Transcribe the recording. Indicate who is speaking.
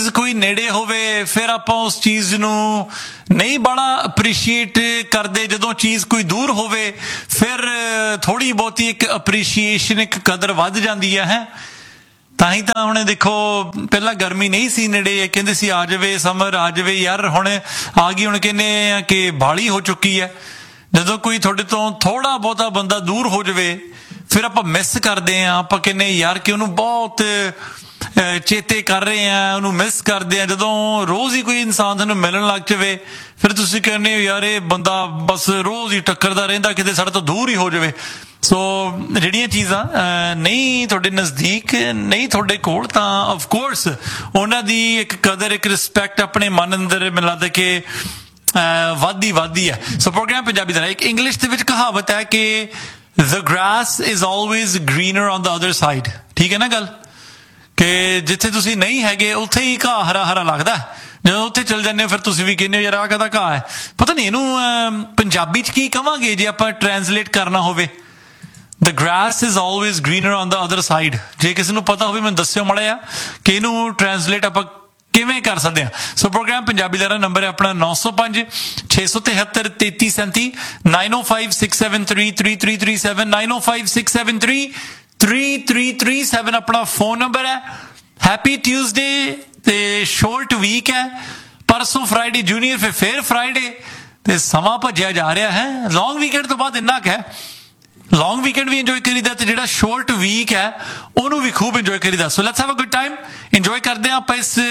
Speaker 1: ਚੀਜ਼ ਕੋਈ ਨੇੜੇ ਹੋਵੇ ਫਿਰ ਆਪਾਂ ਉਸ ਚੀਜ਼ ਨੂੰ ਨਹੀਂ ਬੜਾ ਅਪਰੀਸ਼ੀਏਟ ਕਰਦੇ, ਜਦੋਂ ਚੀਜ਼ ਕੋਈ ਦੂਰ ਹੋਵੇ ਫਿਰ ਥੋੜ੍ਹੀ ਬਹੁਤੀ ਇੱਕ ਅਪਰੀਸ਼ੀਏਸ਼ਨ, ਇੱਕ ਕਦਰ ਵੱਧ ਜਾਂਦੀ ਹੈ। ਤਾਂ ਹੀ ਤਾਂ ਹੁਣ ਦੇਖੋ, ਪਹਿਲਾਂ ਗਰਮੀ ਨਹੀਂ ਸੀ ਨੇੜੇ, ਕਹਿੰਦੇ ਸੀ ਆ ਜਾਵੇ ਸਮਰ, ਆ ਜਾਵੇ, ਯਾਰ ਹੁਣ ਆ ਗਈ। ਹੁਣ ਕਹਿੰਦੇ ਆ ਕਿ ਬਾਹਲੀ ਹੋ ਚੁੱਕੀ ਹੈ। ਜਦੋਂ ਕੋਈ ਤੁਹਾਡੇ ਤੋਂ ਥੋੜਾ ਬਹੁਤਾ ਬੰਦਾ ਦੂਰ ਹੋ ਜਾਵੇ ਫਿਰ ਆਪਾਂ ਮਿਸ ਕਰਦੇ ਹਾਂ, ਆਪਾਂ ਕਹਿੰਦੇ ਯਾਰ ਕਿ ਉਹਨੂੰ ਬਹੁਤ ਚੇਤੇ ਕਰ ਰਹੇ ਆ, ਉਹਨੂੰ ਮਿਸ ਕਰਦੇ ਆ। ਜਦੋਂ ਰੋਜ਼ ਹੀ ਕੋਈ ਇਨਸਾਨ ਤੁਹਾਨੂੰ ਮਿਲਣ ਲੱਗ ਜਾਵੇ ਫਿਰ ਤੁਸੀਂ ਕਹਿੰਦੇ ਹੋ ਯਾਰ ਇਹ ਬੰਦਾ ਬਸ ਰੋਜ਼ ਹੀ ਟੱਕਰਦਾ ਰਹਿੰਦਾ, ਕਿਤੇ ਸਾਡੇ ਤੋਂ ਦੂਰ ਹੀ ਹੋ ਜਾਵੇ। ਸੋ ਜਿਹੜੀਆਂ ਚੀਜ਼ਾਂ ਨਹੀਂ ਤੁਹਾਡੇ ਨਜ਼ਦੀਕ, ਨਹੀਂ ਤੁਹਾਡੇ ਕੋਲ, ਤਾਂ ਆਫਕੋਰਸ ਉਹਨਾਂ ਦੀ ਇੱਕ ਕਦਰ, ਇੱਕ ਰਿਸਪੈਕਟ ਆਪਣੇ ਮਨ ਅੰਦਰ ਮੈਨੂੰ ਲੱਗਦਾ ਕਿ ਵੱਧਦੀ ਹੈ। ਸੋ ਪ੍ਰੋਗਰਾਮ ਪੰਜਾਬੀ ਦਾ ਇੱਕ ਇੰਗਲਿਸ਼ ਦੇ ਵਿੱਚ ਕਹਾਵਤ ਹੈ ਕਿ the grass is always greener on the other side। ਠੀਕ ਹੈ ਨਾ ਗੱਲ, ਕਿ ਜਿੱਥੇ ਤੁਸੀਂ ਨਹੀਂ ਹੈਗੇ ਉੱਥੇ ਹੀ ਘਾਹ ਹਰਾ ਹਰਾ ਲੱਗਦਾ। ਜਦੋਂ ਉੱਥੇ ਚਲ ਜਾਂਦੇ ਹੋ ਫਿਰ ਤੁਸੀਂ ਵੀ ਕਹਿੰਦੇ ਹੋ ਯਾਰ ਆਹ ਕਾਹਦਾ ਘਾਹ ਹੈ। ਪਤਾ ਨਹੀਂ ਇਹਨੂੰ ਪੰਜਾਬੀ 'ਚ ਕੀ ਕਵਾਂਗੇ ਜੇ ਆਪਾਂ ਟ੍ਰਾਂਸਲੇਟ ਕਰਨਾ ਹੋਵੇ। The grass is always greener on the other side। ਜੇ ਕਿਸੇ ਨੂੰ ਪਤਾ ਹੋਵੇ ਮੈਨੂੰ ਦੱਸਿਓ ਮਾੜਾ ਜਿਹਾ ਕਿ ਇਹਨੂੰ ਟ੍ਰਾਂਸਲੇਟ ਆਪਾਂ ਕਿਵੇਂ ਕਰ ਸਕਦੇ ਹਾਂ। ਸੋ ਪ੍ਰੋਗਰਾਮ ਪੰਜਾਬੀ ਦਾ ਨੰਬਰ ਹੈ ਆਪਣਾ 905 673 3337, 9056733337, 9056733337 ਆਪਣਾ ਫੋਨ ਨੰਬਰ ਹੈ। ਹੈਪੀ ਟਿਊਜ਼ਡੇ ਤੇ ਸ਼ੋਰਟ ਵੀਕ ਹੈ, ਪਰਸੋਂ ਫਰਾਈਡੇ ਜੂਨੀਅਰ, ਫਿਰ ਫਰਾਈਡੇ ਤੇ ਸਮਾਂ ਭੱਜਿਆ ਜਾ ਰਿਹਾ ਹੈ। ਲੌਂਗ ਵੀਕਐਂਡ ਤੋਂ ਬਾਅਦ ਇੰਨਾ ਕੁ ਹੈ, ਲੌਂਗ ਵੀਕਐਂਡ ਵੀ ਇੰਜੋਏ ਕਰੀਦਾ ਤੇ ਜਿਹੜਾ ਸ਼ੋਰਟ ਵੀਕ ਹੈ ਉਹਨੂੰ ਵੀ ਖੂਬ ਇੰਜੋਏ ਕਰੀਦਾ। So let's have a good time, enjoy ਕਰਦੇ ਹਾਂ ਆਪਾਂ ਇਸ